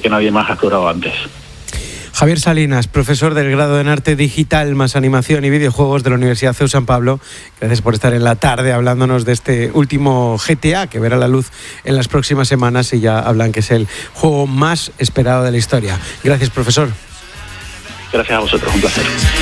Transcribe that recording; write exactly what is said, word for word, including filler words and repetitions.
que nadie más ha explorado antes. Javier Salinas, profesor del grado en Arte Digital más Animación y Videojuegos de la Universidad C E U San Pablo. Gracias por estar en la tarde hablándonos de este último G T A que verá la luz en las próximas semanas y ya hablan que es el juego más esperado de la historia. Gracias, profesor. Gracias a vosotros, un placer.